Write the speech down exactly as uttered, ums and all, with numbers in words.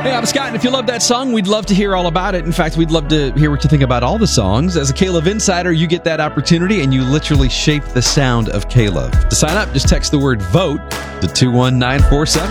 Hey, I'm Scott, and if you love that song, we'd love to hear all about it. In fact, we'd love to hear what you think about all the songs. As a K-Love Insider, you get that opportunity, and you literally shape the sound of K-Love. To sign up, just text the word VOTE to two one nine four seven.